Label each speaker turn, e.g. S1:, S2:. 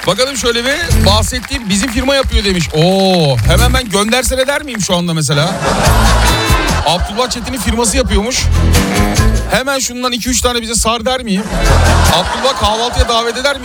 S1: Bakalım şöyle bir, bahsettiğim bizim firma yapıyor demiş. Oo, hemen ben göndersene der miyim şu anda mesela? Abdullah Çetin'in firması yapıyormuş. Hemen şundan 2-3 tane bize sar der miyim? Abdullah kahvaltıya davet eder miyim?